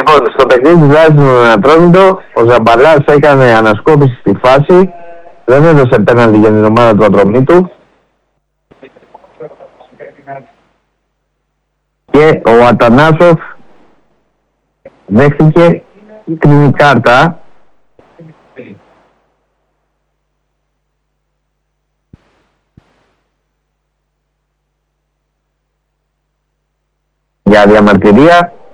Λοιπόν, στο παιχνίδι του Λάζι με τον Ατρόμητο, ο Ζαμπαλάς έκανε ανασκόπηση στη φάση, δεν έδωσε πέναλτι για την ομάδα του Ατρομήτου και ο Ατανάσοφ δέχτηκε κίτρινη κάρτα για διαμαρτυρία